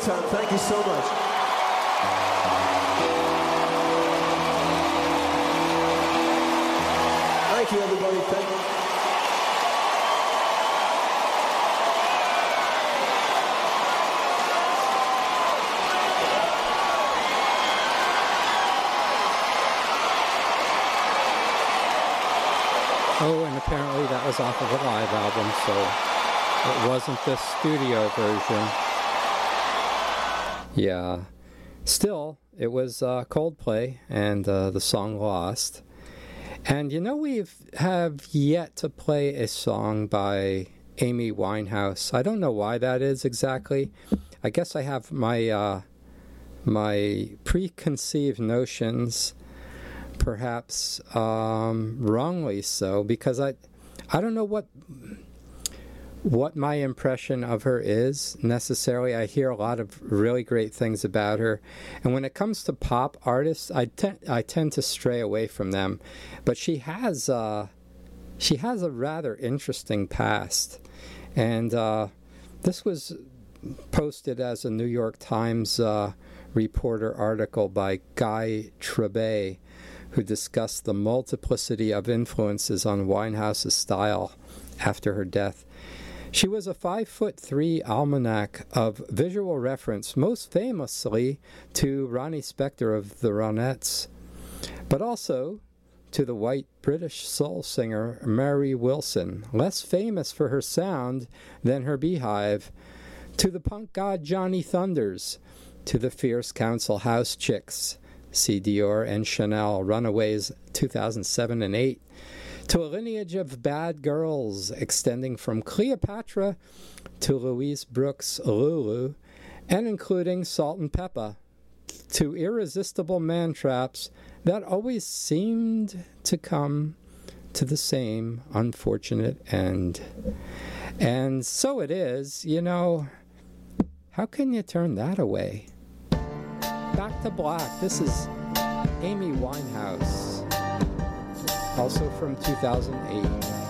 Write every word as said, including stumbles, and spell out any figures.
time. Thank you so much. Thank you, everybody. Thank you. Oh, and apparently that was off of a live album, so it wasn't the studio version. Yeah. Still, it was uh, Coldplay and uh, the song Lost. And you know, we have yet to play a song by Amy Winehouse. I don't know why that is exactly. I guess I have my uh, my preconceived notions, perhaps um, wrongly so, because I I don't know what what my impression of her is necessarily. I hear a lot of really great things about her, and when it comes to pop artists, I tend I tend to stray away from them. But she has uh, she has a rather interesting past, and uh, this was posted as a New York Times uh, reporter article by Guy Trebay, who discussed the multiplicity of influences on Winehouse's style after her death. She was a five foot three almanac of visual reference, most famously to Ronnie Spector of the Ronettes, but also to the white British soul singer Mary Wilson, less famous for her sound than her Beehive, to the punk god Johnny Thunders, to the fierce Council House Chicks, see Dior and Chanel, Runaways two thousand seven and eight, to a lineage of bad girls extending from Cleopatra to Louise Brooks Lulu, and including Salt and Pepper, to irresistible man traps that always seemed to come to the same unfortunate end. And so it is, you know, how can you turn that away? Back to Black. This is Amy Winehouse, also from two thousand eight.